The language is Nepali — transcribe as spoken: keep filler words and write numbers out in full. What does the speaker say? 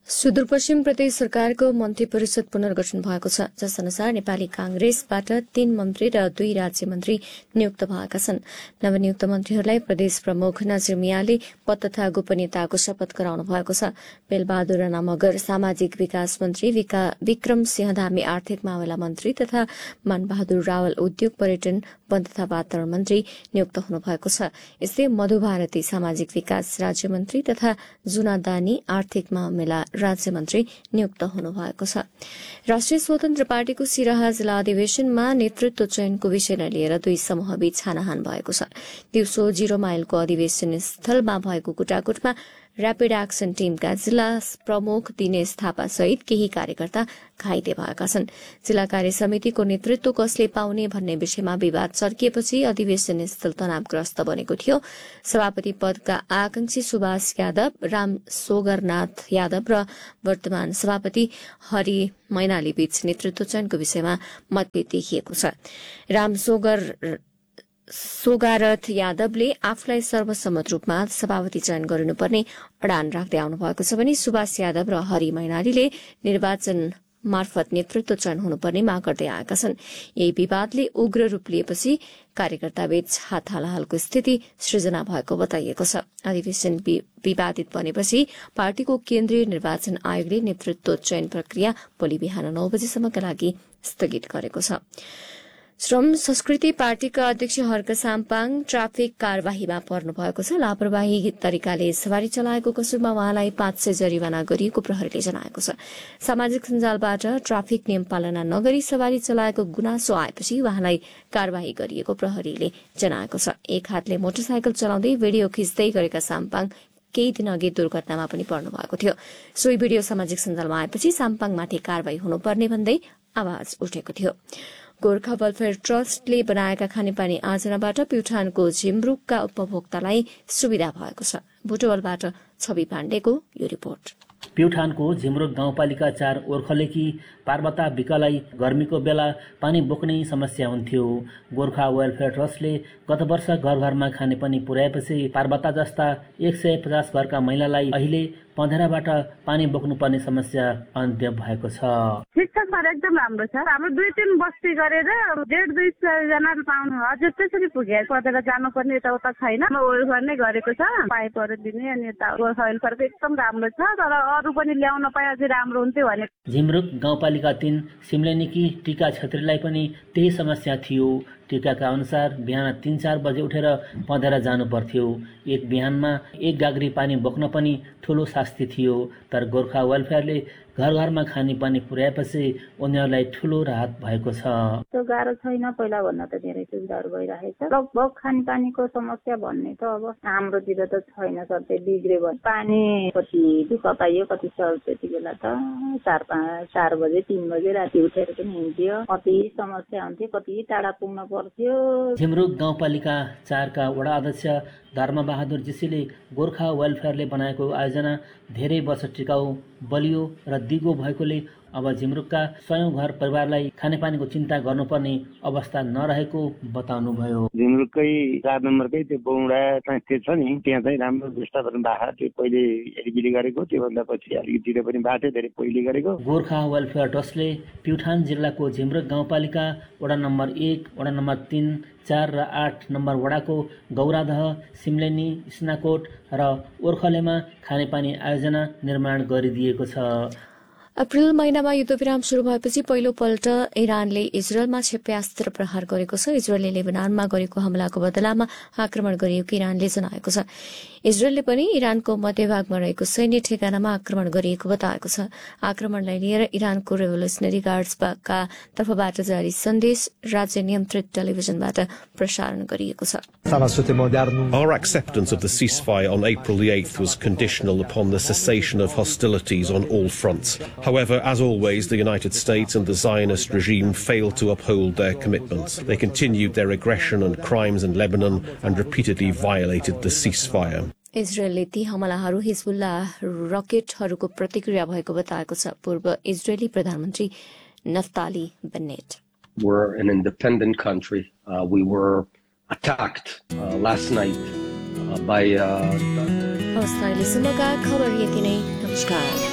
सुदूरपश्चिम प्रदेश सरकारको मन्त्री परिषद पुनर्गठन भएको छ, जसअनुसार नेपाली कांग्रेसबाट तीन मन्त्री र दुई राज्य मन्त्री नियुक्त भएका छन्। नवनियुक्त मन्त्रीहरूलाई प्रदेश प्रमुख नजिर मियाले पद तथा गोपनीयताको शपथ गराउनु भएको छ। बेलबहादुर राणा मगर सामाजिक विकास मन्त्री, विक्रम सिंह धामी आर्थिक मामला मन्त्री तथा मानबहादुर रावल उद्योग पर्यटन वन तथा वातावरण मन्त्री नियुक्त हुनुभएको छ। यस्तै मधु भारती सामाजिक विकास राज्य मन्त्री तथा जुना दानी आर्थिक मामला राज्य मन्त्री नियुक्त हुनुभएको छ। राष्ट्रिय स्वतन्त्र पार्टीको सिराहा जिल्ला अधिवेशनमा नेतृत्व चयनको विषयलाई लिएर दुई समूहबीच हानाहान भएको छ। दिउँसो जिरो माइलको अधिवेशन स्थलमा भएको कुटाकुटमा र्यापिड एक्सन टीमका जिल्ला प्रमुख दिनेश थापा सहित केही कार्यकर्ता घाइते भएका छन्। जिल्ला कार्य समितिको नेतृत्व कसले पाउने भन्ने विषयमा विवाद चर्किएपछि अधिवेशन स्थल तनावग्रस्त बनेको थियो। सभापति पदका आकांक्षी सुभाष यादव, राम सोगरनाथ यादव र वर्तमान सभापति हरि मैनाली बीच नेतृत्व चयनको विषयमा मतभेद देखिएको छ। राम सोगर सोगारथ यादवले आफूलाई सर्वसम्मत रूपमा सभापति चयन गर्नुपर्ने अडान राख्दै आउनु भएको छ भने सुभाष यादव र हरि मैनालीले निर्वाचन मार्फत नेतृत्व चयन हुनुपर्ने माग गर्दै आएका छन्। यही विवादले उग्र रूप लिएपछि कार्यकर्ताबीच हात हालाहालको स्थिति सृजना भएको बताइएको छ। अधिवेशन विवादित बनेपछि पार्टीको केन्द्रीय निर्वाचन आयोगले नेतृत्व चयन प्रक्रिया भोलि बिहान नौ बजेसम्मका लागि स्थगित गरेको छ। श्रम संस्कृति पार्टीका अध्यक्ष हर्क साम्पाङ ट्राफिक कार्यवाहीमा पर्नु भएको छ। लापरवाही तरिकाले सवारी चलाएको कसुरमा उहाँलाई पाँच सय जरिवाना गरिएको प्रहरीले जनाएको छ। सामाजिक सञ्जालबाट ट्राफिक नियम पालना नगरी सवारी चलाएको गुनासो आएपछि उहाँलाई कार्यवाही गरिएको प्रहरीले जनाएको छ। एक हातले मोटरसाइकल चलाउँदै भिडियो खिच्दै गरेका साम्पाङ केही दिन अघि दुर्घटनामा पनि पर्नु भएको थियो। सोही भिडियो सामाजिक सञ्जालमा आएपछि साम्पाङमाथि कार्यवाही हुनुपर्ने भन्दै आवाज उठेको थियो। गोर्खा वेलफेयर ट्रस्टले बनाएका खानेपानी आयोजनाबाट प्युठानको झिमरुकका उपभोक्तालाई सुविधा भएको छ। बुटवलबाट छवि पाण्डेको यो रिपोर्ट। प्युठानको झिमरुक गाउँपालिका चार ओर्खलेकी पार्वता बिकालाई गर्मीको बेला पानी बोक्ने समस्या हुन्थ्यो। गोर्खा वेलफेयर ट्रस्टले गत वर्ष घर घरमा खानेपानी पुर्याएपछि पार्वता जस्ता एक सय पचास घरका महिलालाई अहिले पँधेराबाट पानी बोक्नुपर्ने समस्या अन्त्य भएको छ। ठिक छ सर, एकदम राम्रो छ। हाम्रो दुई तीन बस्ती गरेर डेढ दुई सय जना पाउनु अझै त्यसरी पुगे पँधेरा जानुपर्ने यताउता छैन। वेलफेयर नै गरेको छ, पाइपहरू दिने अनि यता वेलफेयरको एकदम राम्रो छ। तर अरू पनि ल्याउन पाए अझै राम्रो हुन्थ्यो भने। झिमरुक गाउँपालिका तीन सिम्लेनीकी टीका छेत्रीलाई पनि त्यही समस्या थियो। टीकाका अनुसार बिहान तीन चार बजे उठेर पँधेरा जानु पर्थ्यो। एक बिहानमा एक गाग्री पानी बोक्न पनि ठूलो शास्ति थियो। तर गोर्खा वेलफेयरले घर घरमा खाने पानी पुर्याएपछि उनीहरूलाई ठूलो राहत भएको छ। त्यो गाह्रो छैन, पहिला भन्दा त धेरै सुविधाहरू भइरहेको छ। लगभग खाने पानीको समस्या भन्ने त अब हाम्रोतिर त छैन सर। त्यो बिग्रियो भने पानी कति दुःख पाइयो, कति सर त्यति बेला त चार पाँच चार बजे तीन बजे राति उठेर पनि हिँड्थ्यो। कति समस्या हुन्थ्यो, कति टाढा पुग्न पर्थ्यो। झिमरुक गाउँपालिका चारका वडा अध्यक्ष धर्मबहादुर जीसीले गोर्खा वेलफेयरले बनाएको आयोजना धेरै वर्ष टिकाउ, बलियो र दिगो भएकोले अब झिमरुकका सयौं घर परिवारलाई खानेपानीको चिन्ता गर्नुपर्ने अवस्था नरहेको बताउनुभयो। झिमरुककै चार नम्बरकै त्यो बौडा चाहिँ त्यो छ नि, त्यहाँ चाहिँ राम्रो विस्तारण भएको त्यो पहिले एडिबिडी गरेको, त्योभन्दा पछि अलिकति पनि बाटो धेरै पहिले गरेको। गोर्खा वेलफेयर ट्रस्टले प्युठान जिल्लाको झिमरुक गाउँपालिका वडा नम्बर एक, वडा नम्बर तीन, चार र आठ नम्बर वडाको गौरादह, सिम्लेनी, स्नाकोट र ओर्खलेमा खानेपानी आयोजना निर्माण गरिदिएको छ। अप्रिल महिनामा युद्धविराम शुरू भएपछि पहिलो पल्ट इरानले इजरायलमा क्षेप्यास्त्र प्रहार गरेको छ। इजरायलले लेबनानमा गरेको हमलाको बदलामा आक्रमण गरिएको इरानले जनाएको छ। इजरायलले पनि इरानको मध्यभागमा रहेको सैन्य ठेगानामा आक्रमण गरिएको बताएको छ। आक्रमणलाई लिएर इरानको रेभोल्युसनरी गार्ड्सका तर्फबाट जारी सन्देश राज्य नियन्त्रित टेलिभिजनबाट प्रसारण गरिएको छ। Our acceptance of the ceasefire on April the eighth was conditional upon the cessation of hostilities on all fronts. However, as always, the United States and the Zionist regime failed to uphold their commitments. They continued their aggression and crimes in Lebanon and repeatedly violated the ceasefire. इजरायलले ती हमलाहरू हिजबुल्लाह रकेटहरूको प्रतिक्रिया भएको बताएको छ। पूर्व इजरायली प्रधानमन्त्री Naftali Bennett. We're an independent country. Uh, we were attacked uh, last night uh, by. Uh... हवस् त अहिलेसम्मका खबर यति नै। नमस्कार।